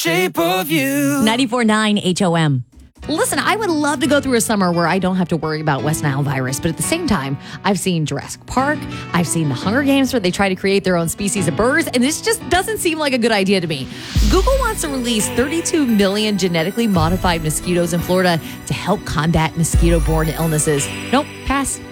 Shape of You. 94.9 HOM. Listen, I would love to go through a summer where I don't have to worry about West Nile virus, but at the same time, I've seen Jurassic Park, I've seen the Hunger Games where they try to create their own species of birds, and this just doesn't seem like a good idea to me. Google wants to release 32 million genetically modified mosquitoes in Florida to help combat mosquito-borne illnesses. Nope, pass.